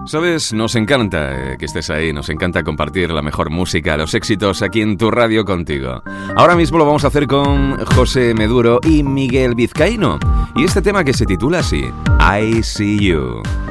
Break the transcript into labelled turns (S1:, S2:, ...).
S1: Sabes, nos encanta que estés ahí, nos encanta compartir la mejor música, los éxitos aquí en tu radio contigo. Ahora mismo lo vamos a hacer con José Meduro y Miguel Vizcaíno. Y este tema que se titula así, I See You.